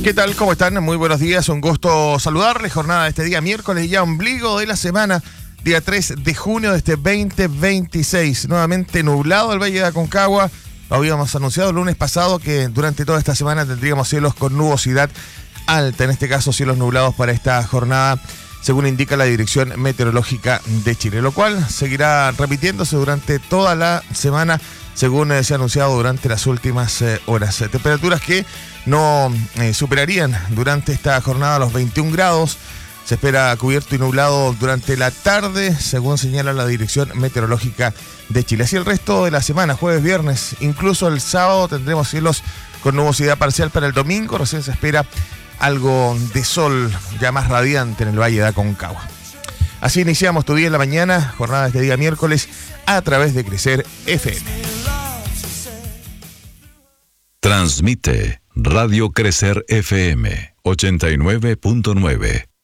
¿Qué tal? ¿Cómo están? Muy buenos días, un gusto saludarles. Jornada de este día miércoles, ya ombligo de la semana, día 3 de junio de este 2026. Nuevamente nublado el Valle de Aconcagua. Lo habíamos anunciado el lunes pasado que durante toda esta semana tendríamos cielos con nubosidad alta, en este caso cielos nublados para esta jornada, según indica la Dirección Meteorológica de Chile, lo cual seguirá repitiéndose durante toda la semana, según se ha anunciado durante las últimas horas. Temperaturas que no superarían durante esta jornada los 21 grados. Se espera cubierto y nublado durante la tarde, según señala la Dirección Meteorológica de Chile. Así el resto de la semana, jueves, viernes, incluso el sábado tendremos cielos con nubosidad parcial. Para el domingo recién se espera algo de sol ya más radiante en el Valle de Aconcagua. Así iniciamos tu día en la mañana, jornada de este día miércoles, a través de Crecer FM. Transmite Radio Crecer FM 89.9.